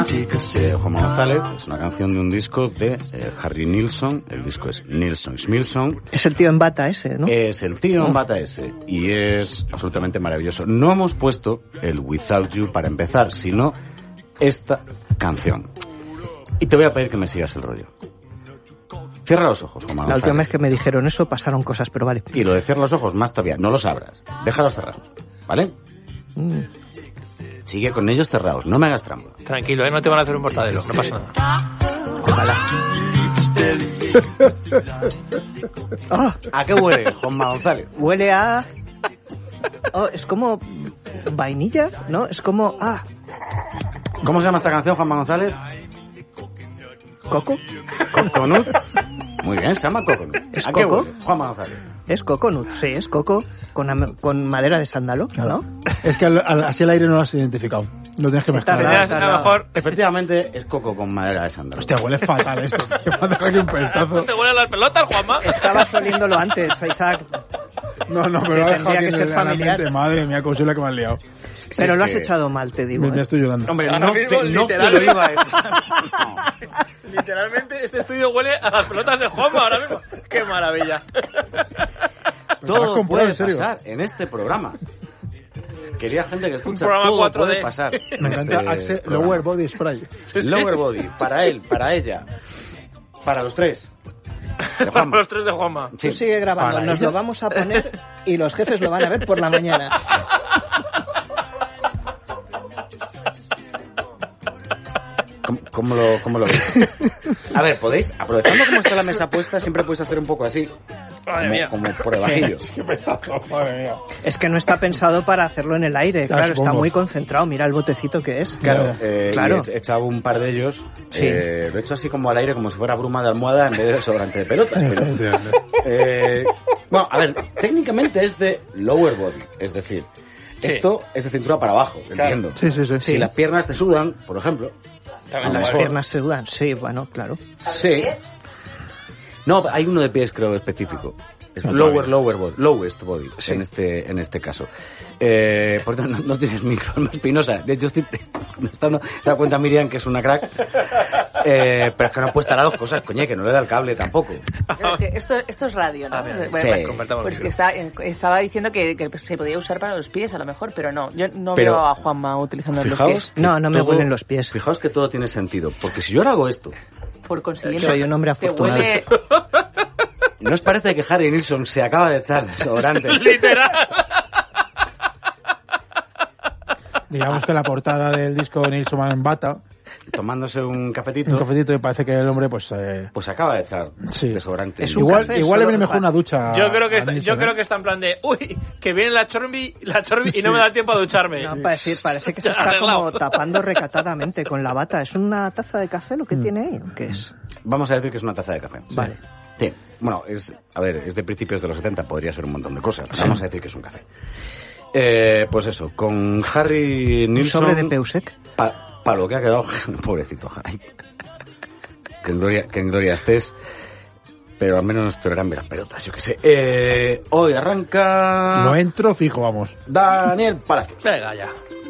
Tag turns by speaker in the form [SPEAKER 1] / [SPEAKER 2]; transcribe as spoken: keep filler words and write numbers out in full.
[SPEAKER 1] Eh, Juan González es una canción de un disco de eh, Harry Nilsson. El disco es Nilsson Smilson.
[SPEAKER 2] Es el tío en bata ese, ¿no?
[SPEAKER 1] Es el tío en bata ese. Y es absolutamente maravilloso. No hemos puesto el Without You para empezar, sino esta canción. Y te voy a pedir que me sigas el rollo. Cierra los ojos, Juan González.
[SPEAKER 2] La última vez que me dijeron eso pasaron cosas, pero vale.
[SPEAKER 1] Y lo de cierra los ojos más todavía. No los abras. Déjalos cerrados. ¿Vale?
[SPEAKER 2] Mm.
[SPEAKER 1] Sigue con ellos cerrados, no me hagas trampa.
[SPEAKER 3] Tranquilo, ¿eh? No te van a hacer un mortadelo, no pasa nada.
[SPEAKER 2] Ojalá.
[SPEAKER 1] Ah, ¿a qué huele, Juan González?
[SPEAKER 2] Huele a... Oh, es como vainilla, ¿no? Es como... Ah.
[SPEAKER 1] ¿Cómo se llama esta canción, Juan González?
[SPEAKER 2] ¿Coco?
[SPEAKER 1] Coconut. Muy bien, se llama Coconut.
[SPEAKER 2] ¿Es
[SPEAKER 1] ¿A qué
[SPEAKER 2] coco?
[SPEAKER 1] huele, Juan González?
[SPEAKER 2] Es coconut, sí, es coco con, am- con madera de sándalo,
[SPEAKER 4] Claro.
[SPEAKER 2] ¿no?
[SPEAKER 4] Es que al, al, así al aire no lo has identificado. Lo tienes que mezclar.
[SPEAKER 2] raro,
[SPEAKER 3] A lo mejor
[SPEAKER 1] Efectivamente, es coco con madera de sándalo.
[SPEAKER 4] Hostia, huele fatal esto. tío. Me ha dejado aquí un pestazo.
[SPEAKER 3] te huelen las pelotas, Juanma.
[SPEAKER 2] Estabas oliéndolo antes, Isaac.
[SPEAKER 4] No, no, pero lo ha dejado
[SPEAKER 2] Tendría
[SPEAKER 4] aquí
[SPEAKER 2] que
[SPEAKER 4] en
[SPEAKER 2] ser
[SPEAKER 4] la
[SPEAKER 2] familiar.
[SPEAKER 4] mente. Madre mía, cómo soy la que me has liado.
[SPEAKER 2] Pero
[SPEAKER 1] es
[SPEAKER 2] lo has
[SPEAKER 1] que-
[SPEAKER 2] echado mal, te digo.
[SPEAKER 4] Me, me
[SPEAKER 2] ¿eh?
[SPEAKER 4] estoy llorando.
[SPEAKER 1] Hombre,
[SPEAKER 3] Ahora
[SPEAKER 1] no,
[SPEAKER 3] mismo,
[SPEAKER 1] te, no te lo
[SPEAKER 3] literalmente.
[SPEAKER 1] iba a decir. No.
[SPEAKER 3] Literalmente, este estudio huele a las pelotas de Juanma ahora mismo. ¡Qué maravilla!
[SPEAKER 4] Pero te lo has
[SPEAKER 1] Todo
[SPEAKER 4] comprado,
[SPEAKER 1] puede
[SPEAKER 4] en serio.
[SPEAKER 1] pasar en este programa. Quería gente que escucha,
[SPEAKER 3] programa
[SPEAKER 1] todo
[SPEAKER 3] cuatro D.
[SPEAKER 1] puede pasar.
[SPEAKER 4] Me
[SPEAKER 1] en
[SPEAKER 4] encanta
[SPEAKER 1] este
[SPEAKER 4] Axe
[SPEAKER 1] programa.
[SPEAKER 4] Lower Body Spray.
[SPEAKER 1] Lower Body, para él, para ella, para los tres. De Juanma.
[SPEAKER 3] Los tres de Juanma.
[SPEAKER 1] Sí.
[SPEAKER 2] Tú sigue grabando,
[SPEAKER 4] Para
[SPEAKER 2] nos
[SPEAKER 4] ella.
[SPEAKER 2] lo vamos a poner y los jefes lo van a ver por la mañana.
[SPEAKER 1] ¿Cómo, cómo lo, cómo lo ves? A ver, podéis, aprovechando cómo está la mesa puesta, siempre podéis hacer un poco así,
[SPEAKER 3] Madre
[SPEAKER 1] como,
[SPEAKER 3] mía.
[SPEAKER 1] como por debajillo.
[SPEAKER 4] Qué pestazo, madre mía.
[SPEAKER 2] Es que no está pensado para hacerlo en el aire,
[SPEAKER 4] Ya,
[SPEAKER 2] claro, está
[SPEAKER 4] supongo.
[SPEAKER 2] muy concentrado. Mira el botecito que es.
[SPEAKER 1] Claro, eh,
[SPEAKER 2] Claro.
[SPEAKER 1] y he echado un par de ellos,
[SPEAKER 2] Sí.
[SPEAKER 1] eh, lo he hecho así como al aire, como si fuera bruma de almohada en vez de desodorante de pelotas. Pero, eh, bueno, a ver, técnicamente es de lower body, es decir,
[SPEAKER 3] Sí.
[SPEAKER 1] esto es de cintura para abajo, entiendo.
[SPEAKER 4] Sí, sí, sí.
[SPEAKER 1] Si las piernas te sudan, por ejemplo,
[SPEAKER 3] También
[SPEAKER 2] Las
[SPEAKER 3] mejor.
[SPEAKER 2] piernas se dudan, sí, bueno, claro.
[SPEAKER 1] sí. No, hay uno de pies creo específico. Es
[SPEAKER 4] No,
[SPEAKER 1] lower,
[SPEAKER 4] todavía.
[SPEAKER 1] lower body, lowest body,
[SPEAKER 2] Sí.
[SPEAKER 1] en este en este caso. Eh, por tanto, no, no tienes micro, Alma Espinosa. De hecho, estoy contestando, se da cuenta Miriam que es una crack. Eh, pero es que no puede estar a dos cosas, coñe, que no le da el cable tampoco.
[SPEAKER 5] Pero que Esto, esto es radio, ¿no?
[SPEAKER 3] Ah, bien.
[SPEAKER 5] Bueno,
[SPEAKER 1] Sí.
[SPEAKER 5] pues-
[SPEAKER 3] Convertamos
[SPEAKER 5] Pues
[SPEAKER 3] el
[SPEAKER 5] que está, estaba diciendo que, que se podía usar para los pies, a lo mejor, pero no. Yo no
[SPEAKER 1] Pero,
[SPEAKER 5] veo a Juanma utilizando los
[SPEAKER 1] Fijaos,
[SPEAKER 5] pies.
[SPEAKER 1] que
[SPEAKER 2] No, no me
[SPEAKER 1] todo-
[SPEAKER 2] huelen los pies.
[SPEAKER 1] Fijaos que todo tiene sentido, porque si yo ahora hago esto,
[SPEAKER 5] Por consiguiente,
[SPEAKER 2] Soy un hombre
[SPEAKER 5] te
[SPEAKER 2] afortunado.
[SPEAKER 5] huele...
[SPEAKER 1] ¿no os parece que Harry Nilsson se acaba de echar desodorante?
[SPEAKER 3] Literal.
[SPEAKER 4] Digamos que la portada del disco de Nilsson en bata,
[SPEAKER 1] Tomándose un cafetito,
[SPEAKER 4] un cafetito, y parece que el hombre, pues... Eh,
[SPEAKER 1] pues acaba de echar
[SPEAKER 4] Sí.
[SPEAKER 1] desodorante.
[SPEAKER 2] Es un
[SPEAKER 4] igual
[SPEAKER 2] café
[SPEAKER 4] igual le
[SPEAKER 2] solo
[SPEAKER 4] viene mejor
[SPEAKER 2] para-
[SPEAKER 4] una ducha.
[SPEAKER 3] Yo creo que
[SPEAKER 4] a
[SPEAKER 3] está,
[SPEAKER 4] Nilsson,
[SPEAKER 3] yo
[SPEAKER 4] ¿eh?
[SPEAKER 3] creo que está en plan de, uy, que viene la chorbi, la chorbi y no me da tiempo a ducharme.
[SPEAKER 2] No, para decir, parece que se
[SPEAKER 3] Ya
[SPEAKER 2] está
[SPEAKER 3] arreglado.
[SPEAKER 2] como tapando recatadamente con la bata. ¿Es una taza de café lo que tiene ahí? ¿O qué es?
[SPEAKER 1] Vamos a decir que es una taza de café.
[SPEAKER 2] Vale.
[SPEAKER 1] Sí. Bueno, es, a ver, es de principios de los setenta, podría ser un montón de cosas. pero Vamos a decir que es un café. Eh, pues eso, con Harry
[SPEAKER 2] ¿Un
[SPEAKER 1] Nilsson...
[SPEAKER 2] sobre de Peusek?
[SPEAKER 1] Para lo que ha quedado, pobrecito Harry. Que en gloria, que en gloria estés. Pero al menos te eran las pelotas, yo qué sé. Eh, hoy arranca...
[SPEAKER 4] No entro fijo, vamos.
[SPEAKER 1] Daniel Palacios.
[SPEAKER 3] Venga, ya.